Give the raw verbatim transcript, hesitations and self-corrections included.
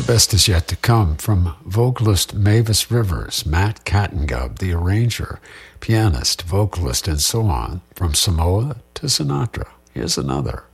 best is yet to come from vocalist Mavis Rivers, Matt Cattengub, the arranger, pianist, vocalist, and so on, from Samoa to Sinatra. Here's another.